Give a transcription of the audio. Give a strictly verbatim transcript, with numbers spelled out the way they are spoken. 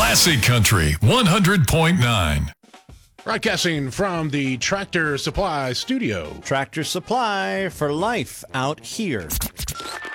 Classic Country one hundred point nine. Broadcasting from the Tractor Supply studio. Tractor Supply for life out here.